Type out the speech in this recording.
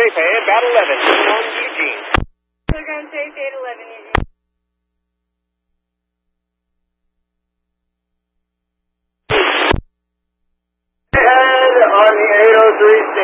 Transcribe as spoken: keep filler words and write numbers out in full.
Safe Air, Battle eleven, on Eugene. Ground Safe eight eleven, Eugene. Head on the eight oh three